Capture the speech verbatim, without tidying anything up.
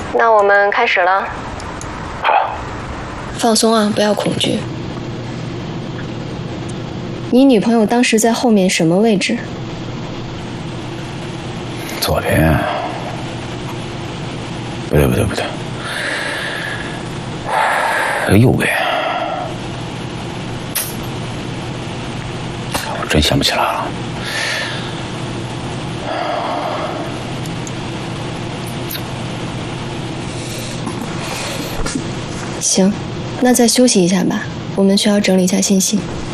那我们开始了。 好。 放松啊，不要恐惧。你女朋友当时在后面什么位置？ 左边。不对不对不对，右边。我真想不起来了。 行，那再休息一下吧，我们需要整理一下信息。